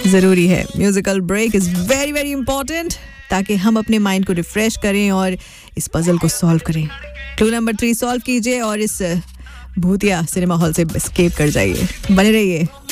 ज़रूरी है. Musical break is very very important ताकि हम अपने माइंड को रिफ्रेश करें और इस पजल को सॉल्व करें. क्लू नंबर 3 सॉल्व कीजिए और इस भूतिया सिनेमा हॉल से एस्केप कर जाइए. बने रहिए.